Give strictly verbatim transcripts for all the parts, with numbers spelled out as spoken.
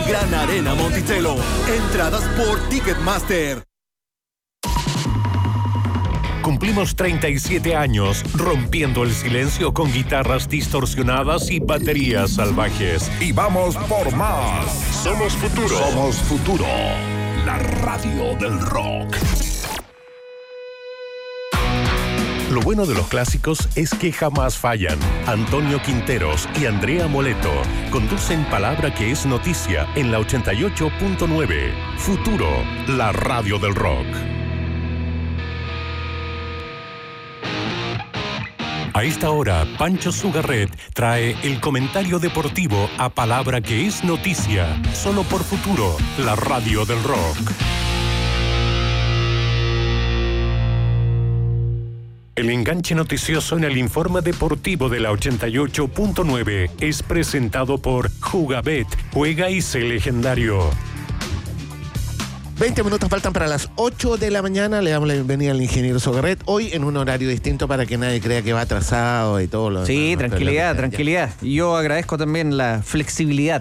Gran Arena Monticello. Entradas por Ticketmaster. Cumplimos treinta y siete años rompiendo el silencio con guitarras distorsionadas y baterías salvajes. Y vamos por más. Somos Futuro. Somos Futuro. La radio del rock. Lo bueno de los clásicos es que jamás fallan. Antonio Quinteros y Andrea Moleto conducen Palabra que es noticia en la ochenta y ocho punto nueve. Futuro, la radio del rock. A esta hora, Pancho Sugarret trae el comentario deportivo a Palabra que es noticia, solo por Futuro, la radio del rock. El enganche noticioso en el informe deportivo de la ochenta y ocho punto nueve es presentado por Jugabet, juega y sé legendario. veinte minutos faltan para las ocho de la mañana. Le damos la bienvenida al ingeniero Sogarret. Hoy en un horario distinto para que nadie crea que va atrasado y todo lo Sí, demás. tranquilidad, Ya. tranquilidad. Y yo agradezco también la flexibilidad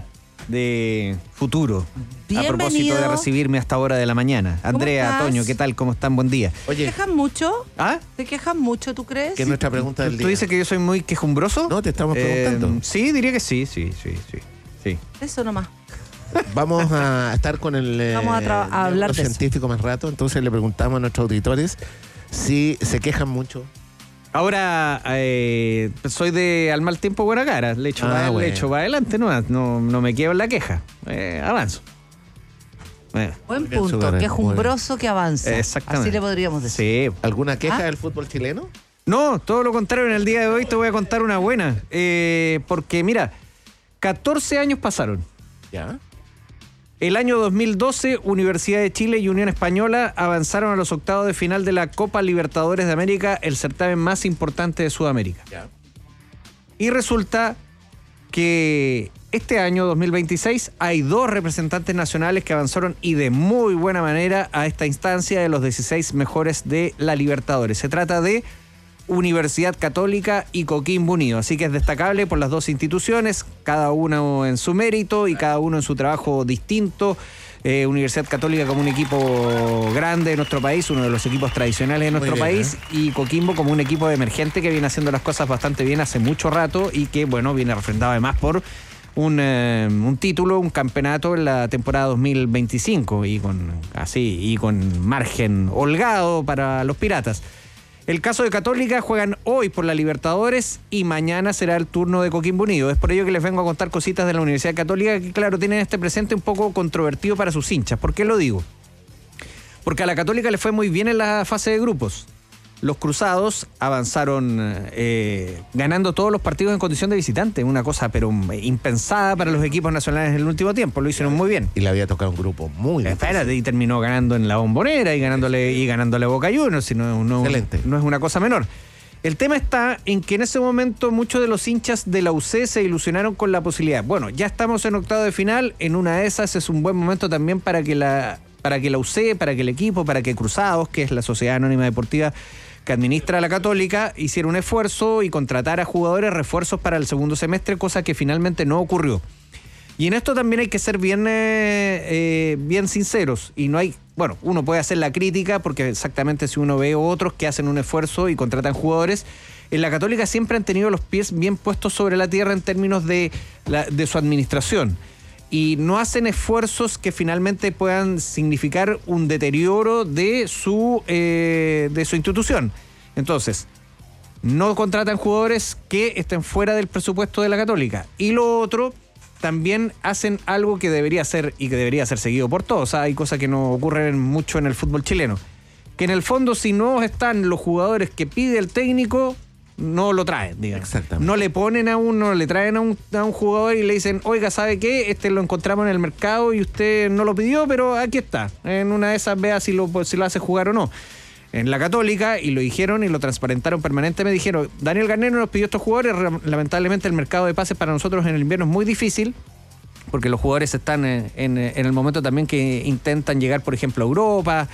de Futuro. Bienvenido. A propósito de recibirme a esta hora de la mañana. Andrea, estás? Toño, ¿qué tal? ¿Cómo están? Buen día. ¿Te Oye, quejan mucho? ¿Ah? ¿Te quejan mucho, tú crees? que es nuestra pregunta del ¿Tú día. dices que yo soy muy quejumbroso? No, te estamos Eh, preguntando. sí, diría que sí, sí, sí, sí. sí. Eso nomás. Vamos a estar con el eh, Vamos a tra- a hablar de eso. científico más rato. Entonces le preguntamos a nuestros auditores si se quejan mucho. Ahora, eh, soy de al mal tiempo buena cara. Le echo, Ah, para, bueno. le echo para adelante, no, no, no me quedo en la queja. Eh, avanzo. Eh, Buen bien, punto, Sugarret, quejumbroso que avanza. exactamente. Así le podríamos decir. Sí. ¿Alguna queja ¿Ah? del fútbol chileno? No, todo lo contrario. En el día de hoy te voy a contar una buena. Eh, porque, mira, catorce años pasaron. Ya. El año dos mil doce, Universidad de Chile y Unión Española avanzaron a los octavos de final de la Copa Libertadores de América, el certamen más importante de Sudamérica. Ya. Y resulta que este año dos mil veintiséis hay dos representantes nacionales que avanzaron y de muy buena manera a esta instancia de los dieciséis mejores de la Libertadores. Se trata de Universidad Católica y Coquimbo Unido. Así que es destacable por las dos instituciones, cada uno en su mérito y cada uno en su trabajo distinto. Eh, Universidad Católica como un equipo grande de nuestro país, uno de los equipos tradicionales de nuestro Muy bien, país, ¿eh? y Coquimbo como un equipo emergente que viene haciendo las cosas bastante bien hace mucho rato y que, bueno, viene refrendado además por un, eh, un título, un campeonato en la temporada dos mil veinticinco y con, así, y con margen holgado para los Piratas. El caso de Católica, juegan hoy por la Libertadores y mañana será el turno de Coquimbo Unido. Es por ello que les vengo a contar cositas de la Universidad Católica que, claro, tienen este presente un poco controvertido para sus hinchas. ¿Por qué lo digo? Porque a la Católica le fue muy bien en la fase de grupos. Los Cruzados avanzaron eh, ganando todos los partidos en condición de visitante, una cosa pero impensada para los equipos nacionales en el último tiempo, lo hicieron muy bien. Y le había tocado un grupo muy difícil. Espérate, y terminó ganando en la Bombonera y ganándole, y ganándole a Boca Juniors, si no, no, Excelente. no es una cosa menor. El tema está en que en ese momento muchos de los hinchas de la U C se ilusionaron con la posibilidad. Bueno, ya estamos en octavo de final, en una de esas es un buen momento también para que la, para que la U C, para que el equipo, para que Cruzados, que es la Sociedad Anónima Deportiva que administra a la Católica, hiciera un esfuerzo y contratara a jugadores refuerzos para el segundo semestre, cosa que finalmente no ocurrió. Y en esto también hay que ser bien, eh, eh, bien sinceros. Y no hay, bueno, uno puede hacer la crítica porque exactamente si uno ve otros que hacen un esfuerzo y contratan jugadores, en la Católica siempre han tenido los pies bien puestos sobre la tierra en términos de, la, de su administración. Y no hacen esfuerzos que finalmente puedan significar un deterioro de su, eh, de su institución. Entonces, no contratan jugadores que estén fuera del presupuesto de la Católica. Y lo otro, también hacen algo que debería ser y que debería ser seguido por todos. O sea, hay cosas que no ocurren mucho en el fútbol chileno. Que en el fondo, si no están los jugadores que pide el técnico, no lo traen, digamos. Exactamente. No le ponen a uno, le traen a un, a un jugador y le dicen, oiga, ¿sabe qué? Este lo encontramos en el mercado y usted no lo pidió, pero aquí está. En una de esas vea si lo, si lo hace jugar o no. En la Católica, y lo dijeron y lo transparentaron permanentemente, dijeron, Daniel Garnero nos pidió estos jugadores, lamentablemente el mercado de pases para nosotros en el invierno es muy difícil, porque los jugadores están en, en, en el momento también que intentan llegar, por ejemplo, a Europa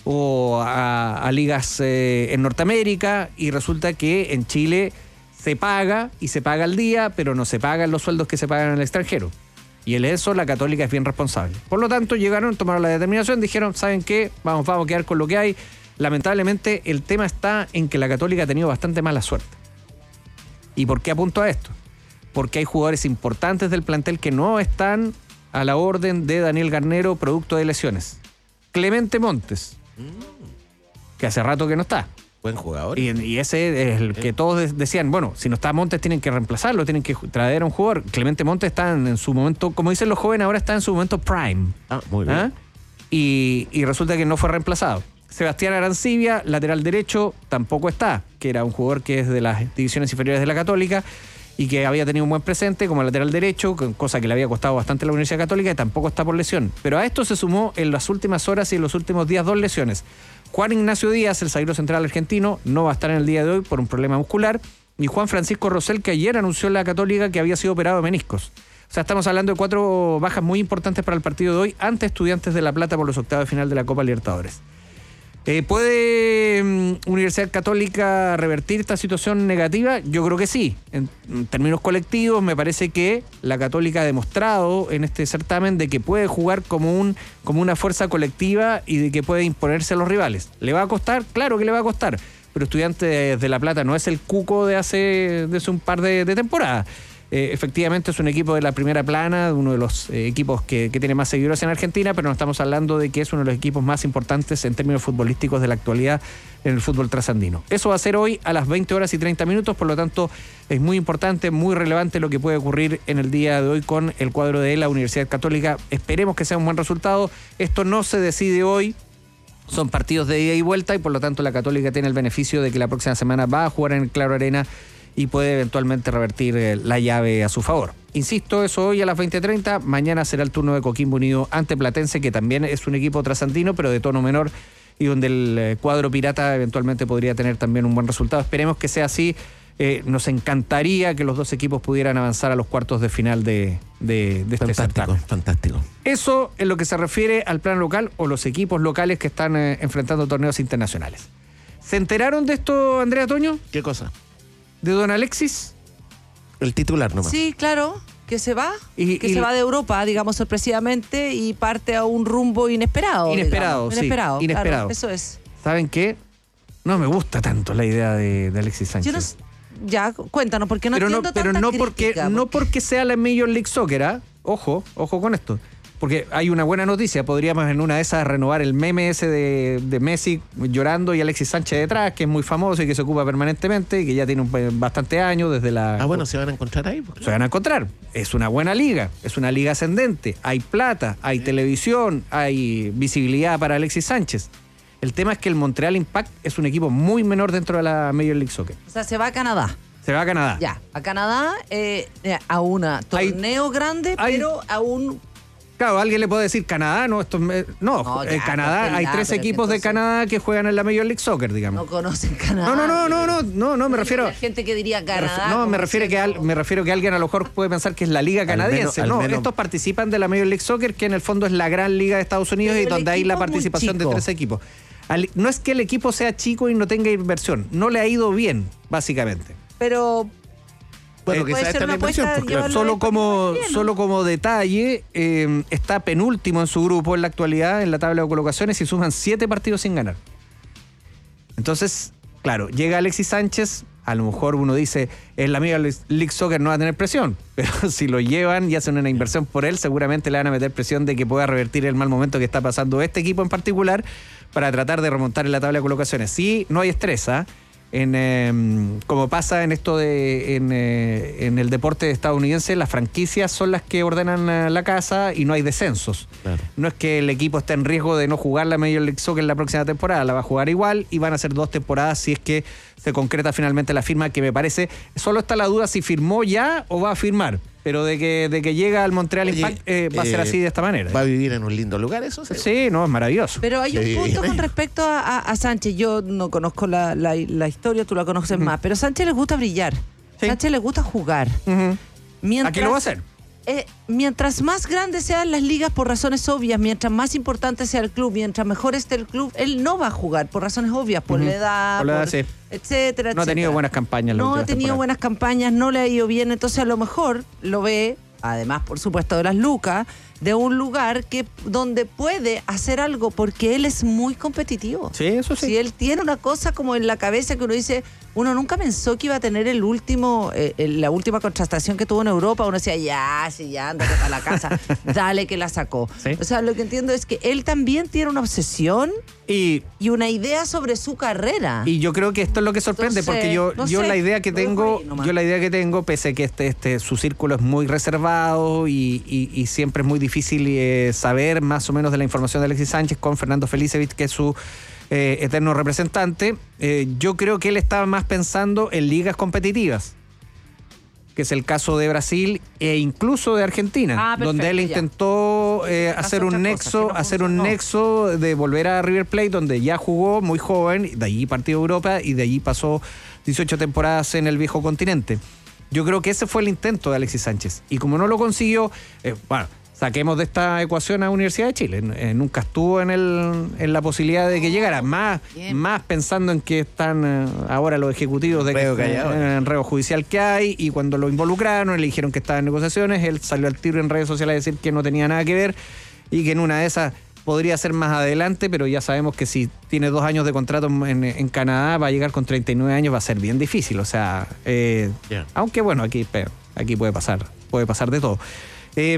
o a, a ligas eh, en Norteamérica, y resulta que en Chile se paga y se paga al día, pero no se pagan los sueldos que se pagan en el extranjero. Y en eso la Católica es bien responsable. Por lo tanto, llegaron, tomaron la determinación, dijeron, ¿saben qué? Vamos, vamos a quedar con lo que hay. Lamentablemente, el tema está en que la Católica ha tenido bastante mala suerte. ¿Y por qué apunto a esto? Porque hay jugadores importantes del plantel que no están a la orden de Daniel Garnero, producto de lesiones. Clemente Montes, que hace rato que no está. Buen jugador. Y, y ese es el que todos decían, bueno, si no está Montes tienen que reemplazarlo, tienen que traer a un jugador. Clemente Montes está en, en su momento, como dicen los jóvenes, ahora está en su momento prime. Ah, muy bien. ¿Ah? Y, y resulta que no fue reemplazado. Sebastián Arancibia, lateral derecho, tampoco está, que era un jugador que es de las divisiones inferiores de la Católica y que había tenido un buen presente como lateral derecho, cosa que le había costado bastante a la Universidad Católica, y tampoco está por lesión. Pero a esto se sumó en las últimas horas y en los últimos días dos lesiones. Juan Ignacio Díaz, el zaguero central argentino, no va a estar en el día de hoy por un problema muscular, y Juan Francisco Rosell, que ayer anunció en la Católica que había sido operado de meniscos. O sea, estamos hablando de cuatro bajas muy importantes para el partido de hoy ante Estudiantes de La Plata por los octavos de final de la Copa Libertadores. Eh, ¿Puede um, Universidad Católica revertir esta situación negativa? Yo creo que sí. En, en términos colectivos, me parece que la Católica ha demostrado en este certamen de que puede jugar como, un, como una fuerza colectiva y de que puede imponerse a los rivales. ¿Le va a costar? Claro que le va a costar. Pero Estudiantes de La Plata no es el Cuco de hace, de hace un par de, de temporadas. Eh, efectivamente es un equipo de la primera plana, uno de los eh, equipos que, que tiene más seguidores en Argentina, pero no estamos hablando de que es uno de los equipos más importantes en términos futbolísticos de la actualidad en el fútbol trasandino. Eso va a ser hoy a las veinte horas y treinta minutos, por lo tanto es muy importante, muy relevante lo que puede ocurrir en el día de hoy con el cuadro de la Universidad Católica. Esperemos que sea un buen resultado. Esto no se decide hoy. Son partidos de ida y vuelta y por lo tanto la Católica tiene el beneficio de que la próxima semana va a jugar en el Claro Arena y puede eventualmente revertir eh, la llave a su favor. Insisto, eso hoy a las veinte treinta, mañana será el turno de Coquimbo Unido ante Platense, que también es un equipo trasandino, pero de tono menor y donde el eh, cuadro pirata eventualmente podría tener también un buen resultado. Esperemos que sea así. Eh, nos encantaría que los dos equipos pudieran avanzar a los cuartos de final de, de, de este Fantástico, certamen. fantástico. Eso en lo que se refiere al plan local o los equipos locales que están eh, enfrentando torneos internacionales. ¿Se enteraron de esto, Andrea Toño? ¿Qué cosa? ¿De don Alexis? El titular nomás. Sí, claro, que se va, Y- que y- se va de Europa, digamos, sorpresivamente, y parte a un rumbo inesperado. Inesperado, digamos. sí, Inesperado, claro, inesperado. eso es. ¿Saben qué? No me gusta tanto la idea de, de Alexis Sánchez. Yo no s- ya, cuéntanos, porque no pero no, entiendo pero tanta no porque crítica, no porque sea la Major League Soccer, ¿ah? Ojo, ojo con esto. Porque hay una buena noticia, podríamos en una de esas renovar el meme ese de, de Messi llorando y Alexis Sánchez detrás, que es muy famoso y que se ocupa permanentemente y que ya tiene un, bastante años desde la... Ah, bueno, se van a encontrar ahí. Pues, Se van a encontrar. Es una buena liga, es una liga ascendente, hay plata, hay televisión, hay visibilidad para Alexis Sánchez. El tema es que el Montreal Impact es un equipo muy menor dentro de la Major League Soccer. O sea, se va a Canadá. Se va a Canadá. Ya, a Canadá, eh, eh, a un Hay- torneo grande, hay- pero a un... Claro, alguien le puede decir Canadá, no, esto es me- no, No, eh, ya, Canadá, pues, hay ya, tres pero equipos de entonces- Canadá que juegan en la Major League Soccer, digamos. No conocen Canadá. No, no, no, no, no, no, no, me refiero. La gente que diría me Canadá. ref- No, como me refiero que diciendo- al- me refiero que alguien a lo mejor puede pensar que es la liga Al menos- canadiense. al no, menos- estos participan de la Major League Soccer, que en el fondo es la gran liga de Estados Unidos Pero y el donde hay la equipo es muy participación de chico. tres equipos. Al- no es que el equipo sea chico y no tenga inversión, no le ha ido bien, básicamente. Pero Bueno, Eh, que puede sea ser esta la una inversión, apuesta, pues, claro. llevarlo Solo ahí para como, que vaya bien, ¿no? solo como detalle, eh, está penúltimo en su grupo en la actualidad en la tabla de colocaciones y suman siete partidos sin ganar. Entonces, claro, llega Alexis Sánchez, a lo mejor uno dice, en la Major League Soccer no va a tener presión, pero si lo llevan y hacen una inversión por él, seguramente le van a meter presión de que pueda revertir el mal momento que está pasando este equipo en particular para tratar de remontar en la tabla de colocaciones. Sí, no hay estrés, ¿ah? En, eh, como pasa en esto de en, eh, en el deporte estadounidense, las franquicias son las que ordenan eh, la casa y no hay descensos. Claro. No es que el equipo esté en riesgo de no jugar la Major League Soccer en la próxima temporada, la va a jugar igual y van a ser dos temporadas si es que se concreta finalmente la firma, que me parece, solo está la duda si firmó ya o va a firmar, pero de que, de que llega al Montreal Oye, Impact eh, va a ser eh, así de esta manera. Va a vivir en un lindo lugar, eso sí. Sí, no, es maravilloso. Pero hay un Sí. punto con respecto a, a- a Sánchez. Yo no conozco la, la- la historia, tú la conoces más, pero Sánchez le gusta brillar. Sí. Sánchez le gusta jugar. Ujú. Mientras, Aquí lo va a hacer. eh, mientras más grandes sean las ligas por razones obvias, mientras más importante sea el club, mientras mejor esté el club, él no va a jugar por razones obvias, por Ujú. la edad, Por la edad, por- sí. etcétera, No ha tenido etcétera. buenas campañas. las No ha últimas tenido temporadas. buenas campañas, no le ha ido bien, entonces a lo mejor lo ve además por supuesto de las lucas, de un lugar que donde puede hacer algo porque él es muy competitivo. Sí, eso sí. Si él tiene una cosa como en la cabeza que uno dice, uno nunca pensó que iba a tener el último, eh, la última contratación que tuvo en Europa, uno decía, ya, sí, ya, ándate para la casa, dale que la sacó. Sí. O sea, lo que entiendo es que él también tiene una obsesión Y, y una idea sobre su carrera. y yo creo que esto es lo que sorprende, Entonces, porque yo, no yo sé, la idea que lo dejo tengo, ahí nomás. yo la idea que tengo, pese a que este, este, su círculo es muy reservado y, y, y siempre es muy difícil eh, saber más o menos de la información de Alexis Sánchez con Fernando Felicevich, que es su eh, eterno representante, eh, yo creo que él estaba más pensando en ligas competitivas, que es el caso de Brasil e incluso de Argentina, Ah, perfecto, donde él ya. intentó eh, Hace hacer otra un cosa, nexo, que no hacer un funcionó. nexo de volver a River Plate, donde ya jugó muy joven, de allí partió a Europa y de allí pasó dieciocho temporadas en el viejo continente. Yo creo que ese fue el intento de Alexis Sánchez. Y como no lo consiguió, eh, bueno, saquemos de esta ecuación a Universidad de Chile. Eh, nunca estuvo en, el, en la posibilidad de que llegara. Más, Bien. más pensando en que están eh, ahora los ejecutivos de Enredo que hay eh, ahora. en el enredo judicial que hay, y cuando lo involucraron, le dijeron que estaba en negociaciones, él salió al tiro en redes sociales a decir que no tenía nada que ver y que en una de esas podría ser más adelante, pero ya sabemos que si tiene dos años de contrato en, en Canadá, va a llegar con treinta y nueve años, va a ser bien difícil. O sea, eh, Yeah. aunque bueno, aquí, aquí puede pasar, puede pasar de todo. Eh,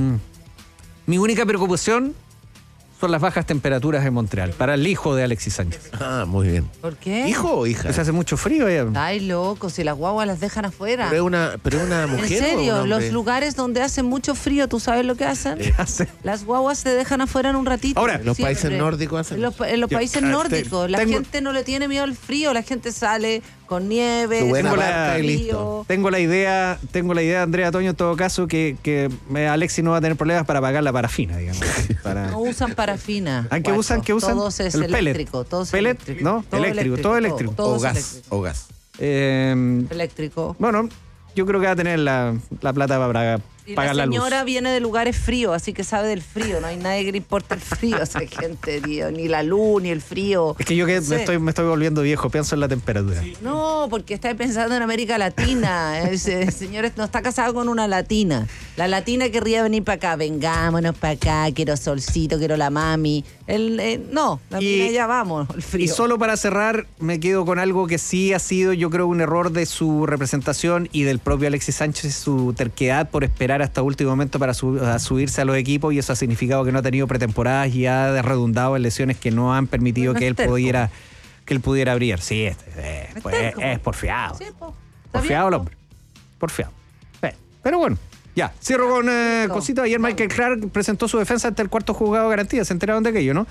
mi única preocupación son las bajas temperaturas en Montreal, para el hijo de Alexis Sánchez. Ah, muy bien. ¿Por qué? ¿Hijo o hija? Se hace mucho frío allá. Ay, loco, si las guaguas las dejan afuera. ¿Pero es una, pero es una mujer En o serio, un los hombre? lugares donde hace mucho frío, ¿tú sabes lo que hacen? Hace- Las guaguas se dejan afuera en un ratito. Ahora, En los siempre. países nórdicos hacen En los, pa- en los Yo- países ah, nórdicos. La tengo- gente no le tiene miedo al frío, la gente sale con nieve, Su buena con barca y frío. listo. Tengo la idea, tengo la idea, Andrea Toño, en todo caso, que, que eh, Alexis no va a tener problemas para pagar la parafina, digamos. Para... No usan parafina. ¿Ah, qué guacho. usan? ¿Qué usan? Todos es El pellet. eléctrico. Todo es Pellet, eléctrico. ¿no? Eléctrico, todo eléctrico. todo O es gas, eléctrico. o gas. Eh, Eléctrico. bueno, yo creo que va a tener la, la plata para Y pagar la la, luz. señora viene de lugares fríos, así que sabe del frío. No hay nadie que le importe el frío. O sea, gente, tío, ni la luz, ni el frío. Es que yo que No me sé. estoy, me estoy volviendo viejo, pienso en la temperatura. No, porque está pensando en América Latina. Ese señor no está casado con una latina. La latina querría venir para acá. Vengámonos para acá, quiero solcito, quiero la mami. Él, eh, no, la Y- mina ya vamos, el frío. Y solo para cerrar, me quedo con algo que sí ha sido, yo creo, un error de su representación y del propio Alexis Sánchez, su terquedad por esperar hasta último momento para su- a subirse a los equipos, y eso ha significado que no ha tenido pretemporadas y ha redundado en lesiones que no han permitido Bueno, que es él terco. pudiera que él pudiera brillar. Sí, este, eh, Es pues, terco, es po. porfiado. Sí, po. Está Porfiado el bien, po. hombre. Porfiado. Eh, Pero bueno. Ya, cierro con eh, Rico. cositas. Ayer Michael Clark presentó su defensa ante el cuarto juzgado de garantía. Se enteraron de aquello, ¿no?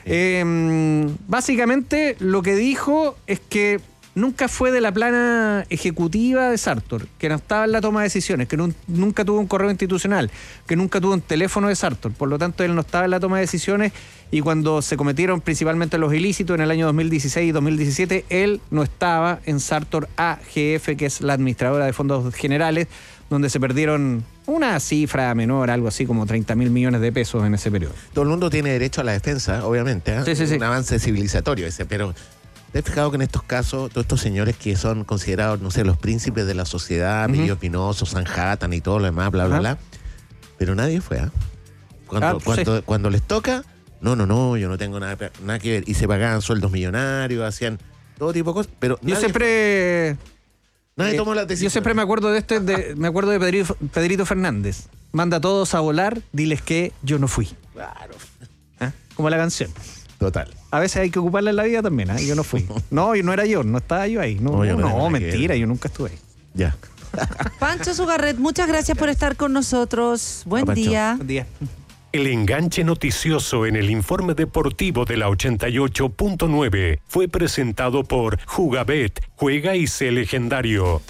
Eh, básicamente lo que dijo es que nunca fue de la plana ejecutiva de Sartor, que no estaba en la toma de decisiones, que nun- nunca tuvo un correo institucional, que nunca tuvo un teléfono de Sartor. Por lo tanto, él no estaba en la toma de decisiones, y cuando se cometieron principalmente los ilícitos en el año dos mil dieciséis y dos mil diecisiete, él no estaba en Sartor A G F, que es la administradora de fondos generales, donde se perdieron una cifra menor, algo así como treinta mil millones de pesos en ese periodo. Todo el mundo tiene derecho a la defensa, obviamente. ¿eh? Sí, sí, sí. Un avance civilizatorio ese, pero ¿te has fijado que en estos casos, todos estos señores que son considerados, no sé, los príncipes de la sociedad, Ujú. Emilio Pinozo, Sanhattan y todo lo demás, bla, bla, Ajá. bla, pero nadie fue, ¿ah? Cuando, Ah, pues cuando, sí. cuando les toca, no, no, no, yo no tengo nada, nada que ver. Y se pagaban sueldos millonarios, hacían todo tipo de cosas, pero Yo nadie, siempre... nadie Eh, tomó la decisión. Yo siempre me acuerdo de este, de- me acuerdo de Pedrito, Pedrito Fernández. Manda a todos a volar, diles que yo no fui. Claro, ¿Ah? Como la canción. total. A veces hay que ocuparla en la vida también, ¿ah? Yo no fui. No, yo no era yo, no estaba yo ahí. No, No, yo no no, tengo nada que mentira, ver. yo nunca estuve ahí. Ya. Pancho Sugarret, muchas gracias por estar con nosotros. Buen Pancho. día. Buen día. El enganche noticioso en el informe deportivo de la ochenta y ocho punto nueve fue presentado por Jugabet, juega y sé legendario.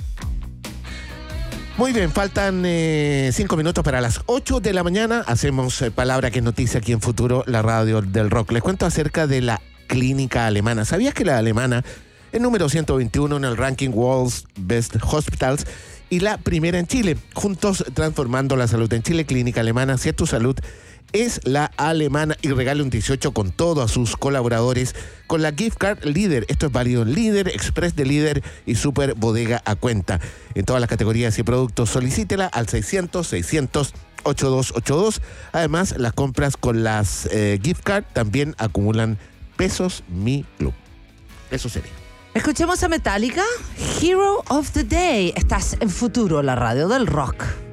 Muy bien, faltan eh, cinco minutos para las ocho de la mañana. Hacemos eh, Palabra que es noticia aquí en Futuro, la radio del rock. Les cuento acerca de la clínica alemana. ¿Sabías que la alemana es número ciento veintiuno en el ranking World's Best Hospitals y la primera en Chile? Juntos transformando la salud en Chile, Clínica Alemana. Si es tu salud, es la alemana y regale un dieciocho con todo a sus colaboradores con la gift card Líder. Esto es válido en Líder, Express de Líder y Super Bodega a cuenta. En todas las categorías y productos solicítela al seiscientos, seiscientos, ochenta y dos ochenta y dos. Además, las compras con las eh, gift card también acumulan pesos Mi Club. Eso sería. Escuchemos a Metallica, Hero of the Day. Estás en Futuro, la radio del rock.